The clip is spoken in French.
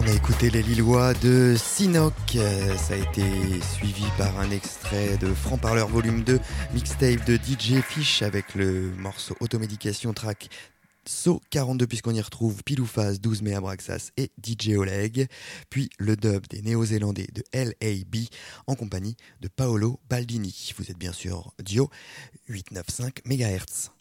Écoutez les Lillois de Sinoc, ça a été suivi par un extrait de Franc-Parleur Volume 2, mixtape de DJ Fish avec le morceau Automédication track So 42 puisqu'on y retrouve Pilouphase, 12 mai Abraxas et DJ Oleg, puis le dub des Néo-Zélandais de LAB en compagnie de Paolo Baldini. Vous êtes bien sûr Dio 895 MHz.